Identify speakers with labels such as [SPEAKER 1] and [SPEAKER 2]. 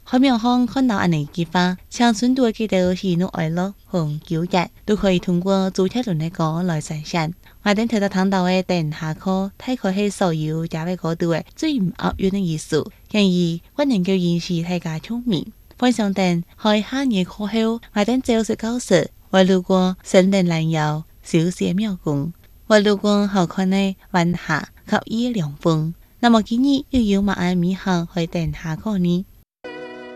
[SPEAKER 1] 海面上看到安尼计划，青春队嘅到喜怒哀樂同糾結，都可以通過做鐵輪嘅歌來實現。我哋睇到聽到嘅等下課，大概係所有家嘅嗰度嘅最唔押韻嘅意思，因而我能夠引起大家聰明。分享等喺下年課後，我哋就是教室，我路過聖誕蘭遊、小寫廟公，我路過好看嘅晚霞及伊涼風。那麼今日又有乜嘢美好去等下課呢？